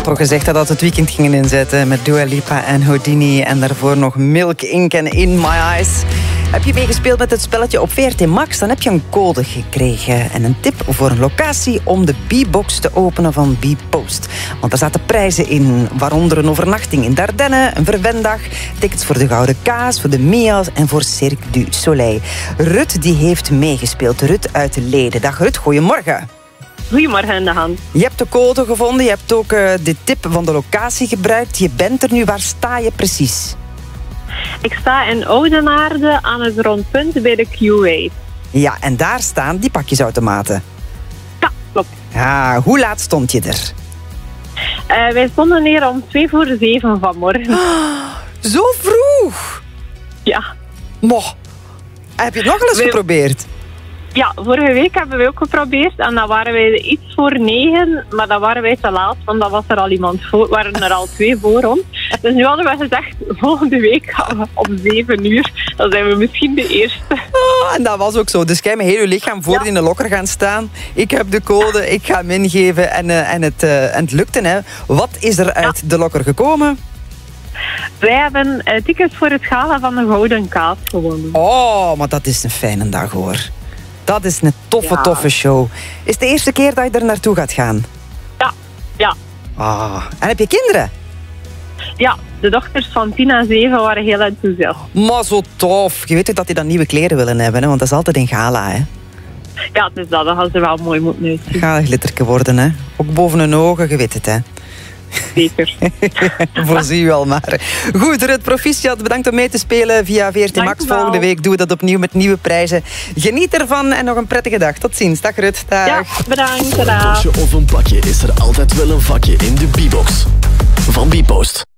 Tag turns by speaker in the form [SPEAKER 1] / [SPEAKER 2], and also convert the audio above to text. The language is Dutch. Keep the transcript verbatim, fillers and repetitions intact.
[SPEAKER 1] had al gezegd dat we het weekend gingen inzetten met Dua Lipa en Houdini. En daarvoor nog Milk, Ink en In My Eyes. Heb je meegespeeld met het spelletje op V R T Max, dan heb je een code gekregen. En een tip voor een locatie om de B-box te openen van B-Post. Want daar zaten prijzen in, waaronder een overnachting in Dardenne, een verwendag, tickets voor de Gouden Kaas, voor de Mia's en voor Cirque du Soleil. Rut die heeft meegespeeld. Rut uit Leden. Dag Rut, goedemorgen.
[SPEAKER 2] Goedemorgen, in de hand.
[SPEAKER 1] Je hebt de code gevonden, je hebt ook uh, de tip van de locatie gebruikt. Je bent er nu, waar sta je precies?
[SPEAKER 2] Ik sta in Oudenaarde aan het rondpunt bij de Q A.
[SPEAKER 1] Ja, en daar staan die pakjesautomaten.
[SPEAKER 2] Ja, klopt.
[SPEAKER 1] Ja, hoe laat stond je er?
[SPEAKER 2] Uh, wij stonden hier om twee voor zeven vanmorgen.
[SPEAKER 1] Oh, zo vroeg?
[SPEAKER 2] Ja.
[SPEAKER 1] Moh. Heb je het nog eens
[SPEAKER 2] wij...
[SPEAKER 1] geprobeerd?
[SPEAKER 2] Ja, vorige week hebben we ook geprobeerd en dan waren wij iets voor negen, maar dan waren wij te laat, want dan was er al iemand voor, waren er al twee voor ons. Dus nu hadden we gezegd, volgende week gaan we om zeven uur, dan zijn we misschien de eerste.
[SPEAKER 1] Oh, en dat was ook zo. Dus jij met heel je lichaam voor ja. in de lokker gaan staan. Ik heb de code, ik ga hem ingeven en, uh, en, het, uh, en het lukte. Hè. Wat is er uit ja. de lokker gekomen?
[SPEAKER 2] Wij hebben uh, tickets voor het gala van de Gouden Kaas gewonnen.
[SPEAKER 1] Oh, maar dat is een fijne dag hoor. Dat is een toffe, ja. toffe show. Is het de eerste keer dat je er naartoe gaat gaan?
[SPEAKER 2] Ja, ja.
[SPEAKER 1] Ah, en heb je kinderen?
[SPEAKER 2] Ja, de dochters van tien en zeven waren heel enthousiast.
[SPEAKER 1] Maar zo tof. Je weet toch dat die dan nieuwe kleren willen hebben, hè? Want dat is altijd een gala, hè?
[SPEAKER 2] Ja, dus dat, dat gaan ze wel mooi moeten uitzien.
[SPEAKER 1] Het gaat een glitterke worden, hè? Ook boven hun ogen, je weet het, hè?
[SPEAKER 2] Zeker.
[SPEAKER 1] Voorzie u al maar. Goed, Rut, proficiat. Bedankt om mee te spelen via V R T Max. Volgende week doen we dat opnieuw met nieuwe prijzen. Geniet ervan en nog een prettige dag. Tot ziens. Dag Rut. Dag.
[SPEAKER 2] Ja, bedankt. Dag.
[SPEAKER 3] Een bosje of een plakje is er altijd wel een vakje in de B-box van B-Post.